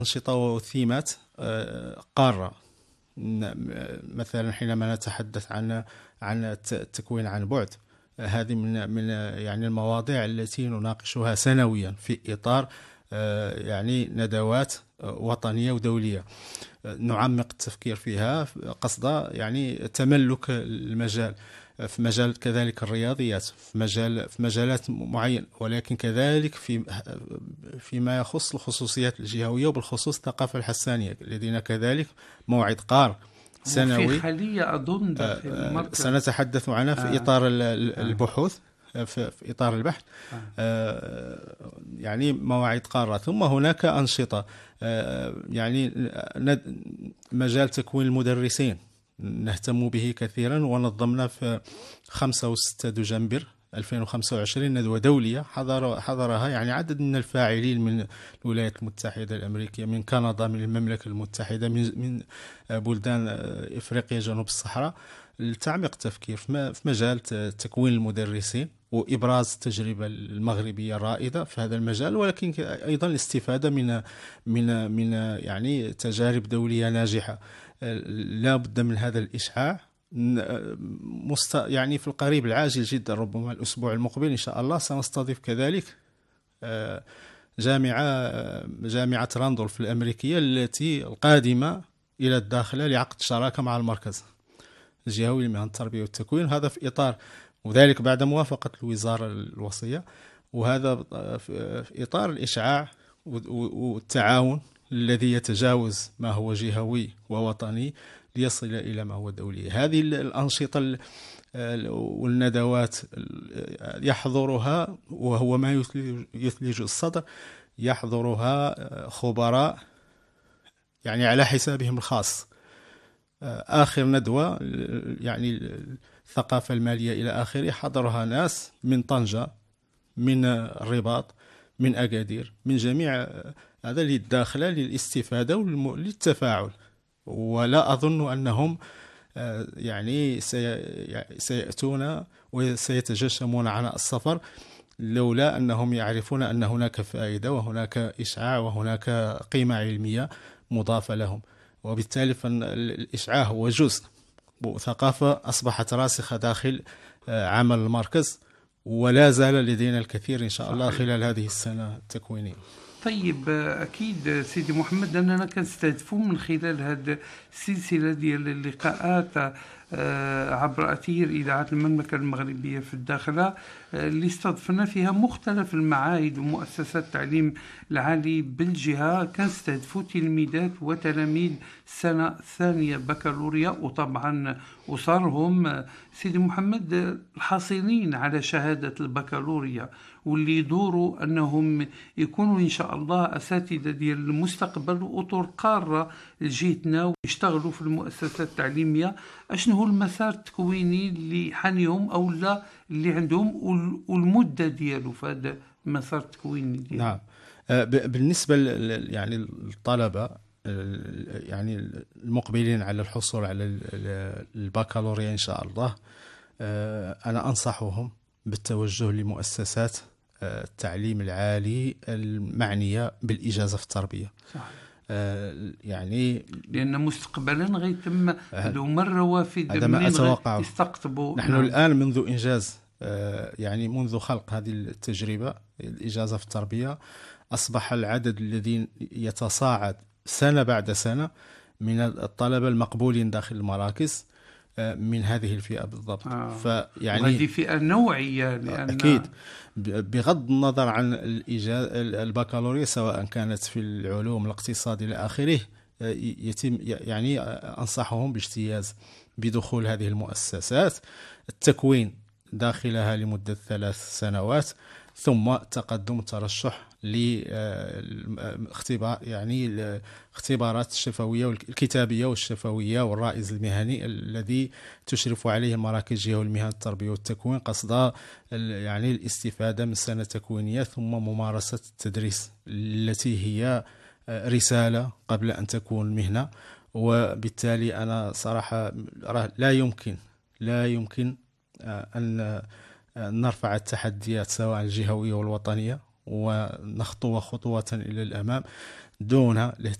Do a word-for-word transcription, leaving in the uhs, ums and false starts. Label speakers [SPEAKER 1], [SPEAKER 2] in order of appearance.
[SPEAKER 1] أنشطة وثيمات قارة. مثلا حينما نتحدث عن عن التكوين عن بعد، هذه من من يعني المواضيع التي نناقشها سنويا في إطار يعني ندوات وطنية ودولية، نعمق التفكير فيها قصد يعني تملك المجال في مجال كذلك الرياضيات، في مجال في مجالات معينة، ولكن كذلك في فيما يخص الخصوصيات الجهوية وبالخصوص الثقافة الحسانية، لدينا كذلك موعد قار
[SPEAKER 2] وفي
[SPEAKER 1] سنوي
[SPEAKER 2] خلية أظن داخل المركز
[SPEAKER 1] سنتحدث عنها في
[SPEAKER 2] آه.
[SPEAKER 1] إطار
[SPEAKER 2] آه.
[SPEAKER 1] البحوث، في إطار البحث.
[SPEAKER 2] آه.
[SPEAKER 1] آه يعني مواعيد قارة. ثم هناك أنشطة، آه يعني مجال تكوين المدرسين نهتم به كثيرا، ونظمنا في خمسة وستة دجنبر ألفين وخمسة وعشرين ندوة دولية حضر حضرها يعني عدد من الفاعلين من الولايات المتحدة الأمريكية، من كندا، من المملكة المتحدة، من من بلدان إفريقيا جنوب الصحراء، لتعميق التفكير في مجال تكوين المدرسين وإبراز التجربة المغربية الرائدة في هذا المجال، ولكن أيضا الاستفادة من من من يعني تجارب دولية ناجحة. لا بد من هذا الإشعاع. مست... يعني في القريب العاجل جدا، ربما الأسبوع المقبل إن شاء الله، سنستضيف كذلك جامعة جامعة راندولف الأمريكية التي القادمة إلى الداخلة لعقد شراكة مع المركز الجهوي لمهن التربية والتكوين، هذا في إطار، وذلك بعد موافقة الوزارة الوصية، وهذا في إطار الإشعاع والتعاون الذي يتجاوز ما هو جهوي ووطني ليصل إلى ما هو دولي. هذه الأنشطة والندوات يحضرها، وهو ما يثلج الصدر، يحضرها خبراء يعني على حسابهم الخاص. آخر ندوة يعني الثقافة المالية إلى آخره حضرها ناس من طنجة، من الرباط، من أكادير، من جميع هذا للداخلة للاستفادة وللتفاعل. ولا أظن أنهم يعني سيأتون وسيتجشمون عناء السفر لولا أنهم يعرفون أن هناك فائدة وهناك إشعاع وهناك قيمة علمية مضافة لهم. وبالتالي فالإشعاع هو جزء ثقافة أصبحت راسخة داخل عمل المركز، ولا زال لدينا الكثير إن شاء الله خلال هذه السنة التكوينية.
[SPEAKER 2] طيب أكيد سيدي محمد أننا كنستهدفوا من خلال هذه السلسلة ديال اللقاءات عبر أثير إذاعة المملكة المغربية في الداخلة اللي استضفنا فيها مختلف المعاهد ومؤسسات التعليم العالي بالجهة، كنستهدفوا تلميذات وتلاميذ سنة ثانية بكالوريا، وطبعا أسرهم سيدي محمد الحاصلين على شهادة البكالوريا، واللي يدوروا أنهم يكونوا إن شاء الله أساتذة ديال المستقبل وأطر قارة لجهتنا ويشتغلوا في المؤسسات التعليمية. أشنو هو المسار التكويني اللي حانيهم أو لا اللي عندهم والمدة ديالو في هذا المسار التكويني ديالو؟
[SPEAKER 1] نعم، بالنسبة يعني الطلبة يعني المقبلين على الحصول على البكالوريا إن شاء الله، أنا أنصحهم بالتوجه لمؤسسات التعليم العالي المعنية بالإجازة في التربية.
[SPEAKER 2] صح.
[SPEAKER 1] يعني
[SPEAKER 2] لأن مستقبلا غيتم هذوما الروافد
[SPEAKER 1] هذا ما أتوقع.
[SPEAKER 2] يستقطبوا.
[SPEAKER 1] نحن نعم. الآن منذ إنجاز يعني منذ خلق هذه التجربة الإجازة في التربية، أصبح العدد الذي يتصاعد سنة بعد سنة من الطلبة المقبولين داخل المراكز من هذه الفئة بالضبط.
[SPEAKER 2] آه.
[SPEAKER 1] فيعني
[SPEAKER 2] وهذه فئة نوعية لأن
[SPEAKER 1] أكيد بغض النظر عن البكالوريا سواء كانت في العلوم الاقتصاد إلى آخره، يتم يعني أنصحهم باجتياز بدخول هذه المؤسسات، التكوين داخلها لمدة ثلاث سنوات، ثم تقدم الترشح لاختبار يعني الاختبارات الشفوية والكتابية والشفوية والرائز المهني الذي تشرف عليه المراكز الجهوية للمهن التربية والتكوين، قصد يعني الاستفادة من سنة تكوينية ثم ممارسة التدريس التي هي رسالة قبل أن تكون مهنة. وبالتالي أنا صراحة لا يمكن لا يمكن أن نرفع التحديات سواء الجهوية والوطنية ونخطو خطوة إلى الأمام دون الاهتمام